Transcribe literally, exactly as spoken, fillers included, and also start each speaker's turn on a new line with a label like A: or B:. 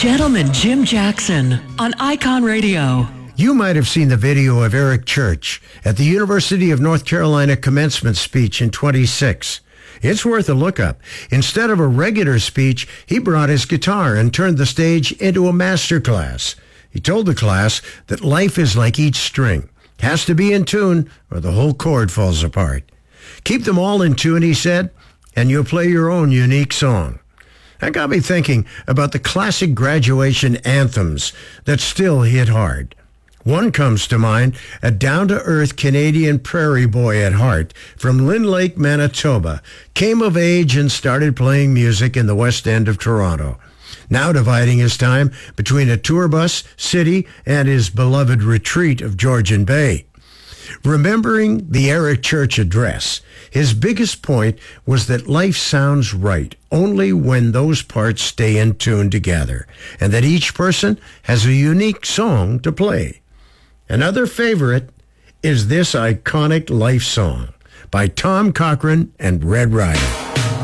A: Gentleman Jim Jackson on Icon Radio.
B: You might have seen the video of Eric Church at the University of North Carolina commencement speech in twenty-six. It's worth a look up. Instead of a regular speech, he brought his guitar and turned the stage into a master class. He told the class that life is like each string. Has to be in tune or the whole chord falls apart. Keep them all in tune, he said, and you'll play your own unique song. That got me thinking about the classic graduation anthems that still hit hard. One comes to mind, a down-to-earth Canadian prairie boy at heart from Lynn Lake, Manitoba, came of age and started playing music in the West End of Toronto, now dividing his time between a tour bus, city, and his beloved retreat of Georgian Bay. Remembering the Eric Church address, his biggest point was that life sounds right only when those parts stay in tune together, and that each person has a unique song to play. Another favorite is this iconic life song by Tom Cochrane and Red Rider.